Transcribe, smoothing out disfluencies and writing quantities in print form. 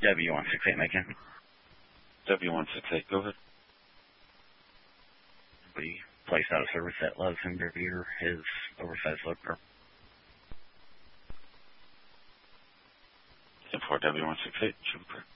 W168, Macon. W168, go ahead. We placed out of service at Love's and Revere, his oversized load car. 10-4 W168, should be correct.